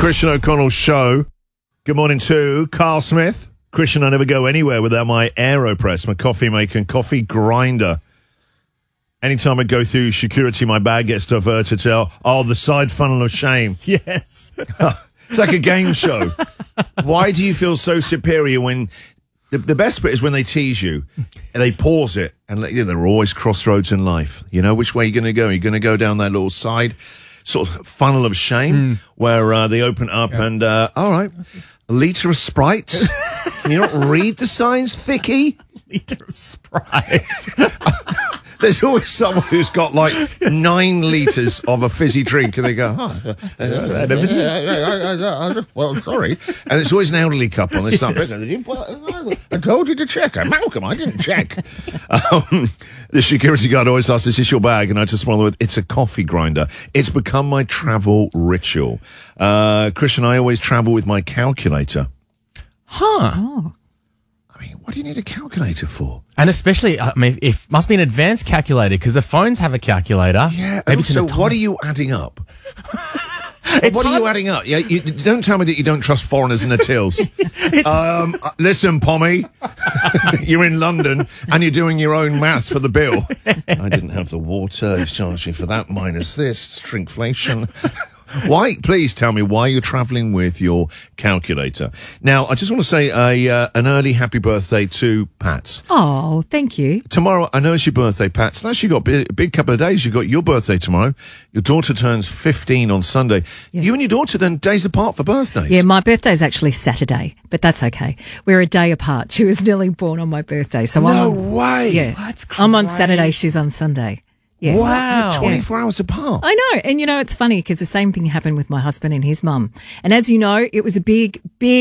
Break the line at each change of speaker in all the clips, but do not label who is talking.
Christian O'Connell Show. Good morning to Carl Smith. Christian, I never go anywhere without my AeroPress, my coffee maker and coffee grinder. Anytime I go through security, my bag gets diverted to, the side funnel of shame.
Yes.
It's like a game show. Why do you feel so superior when... The best bit is when they tease you and they pause it, and there are always crossroads in life. You know, which way you're going to go? You're going to go down that little side sort of funnel of shame where they open up and, all right, a litre of Sprite. Can you not read the signs, Thicky?
Litre of Sprite.
There's always someone who's got like 9 litres of a fizzy drink and they go, well, sorry. And it's always an elderly couple and they start, I told you to check. Malcolm, I didn't check. The security guard always asks, is this your bag? And I just smile with, it's a coffee grinder. It's become my travel ritual. Christian, I always travel with my calculator.
Oh.
I mean, what do you need a calculator for?
And especially, I mean, it must be an advanced calculator because the phones have a calculator.
Yeah.
Maybe
So what are you adding up? What are you adding up? Yeah, you don't tell me that you don't trust foreigners in the tills. Listen, Pommy, you're in London and you're doing your own maths for the bill. I didn't have the water. He's charging for that minus this. It's shrinkflation. Why? Please tell me why you're travelling with your calculator. Now, I just want to say an early happy birthday to Pats.
Oh, thank you.
Tomorrow, I know it's your birthday, Pats. It's actually got a big couple of days. You've got your birthday tomorrow. Your daughter turns 15 on Sunday. Yeah. You and your daughter then days apart for birthdays.
Yeah, my birthday's actually Saturday, but that's okay. We're a day apart. She was nearly born on my birthday. So
no way.
Yeah.
That's great.
I'm on Saturday, she's on Sunday. Yes.
Wow. You're 24 hours apart.
I know. And, you know, it's funny because the same thing happened with my husband and his mum. And as you know, it was a big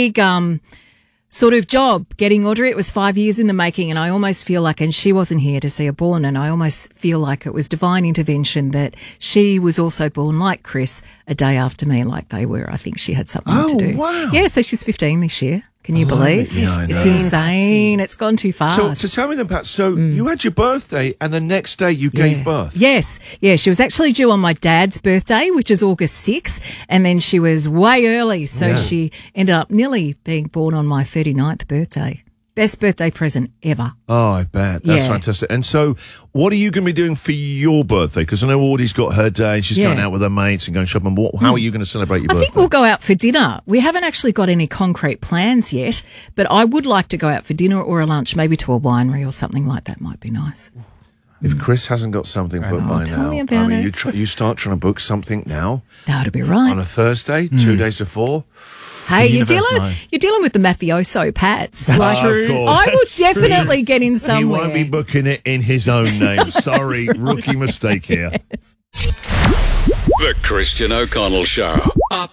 sort of job getting Audrey. It was 5 years in the making, and I almost feel like, and she wasn't here to see her born, and I almost feel like it was divine intervention that she was also born like Chris a day after me, like they were. I think she had something to do.
Wow.
Yeah, so she's 15 this year. Can you believe?
Yeah, I know.
It's insane. It's gone too fast.
So tell me then, Pat, you had your birthday and the next day you gave birth?
Yes. Yeah, she was actually due on my dad's birthday, which is August 6th, and then she was way early, so she ended up nearly being born on my 39th birthday. Best birthday present ever.
Oh, I bet. That's fantastic. And so what are you going to be doing for your birthday? Because I know Audie's got her day. She's going out with her mates and going shopping. How are you going to celebrate your birthday?
I think we'll go out for dinner. We haven't actually got any concrete plans yet, but I would like to go out for dinner or a lunch, maybe to a winery or something like that might be nice.
If Chris hasn't got something booked by
tell
now,
me about
you start trying to book something now.
That'll be right.
On a Thursday, 2 days before.
Hey, you're dealing with the mafioso, Pats.
That's true.
I will definitely get in somewhere.
He won't be booking it in his own name. Sorry, rookie mistake here.
The Christian O'Connell Show. Up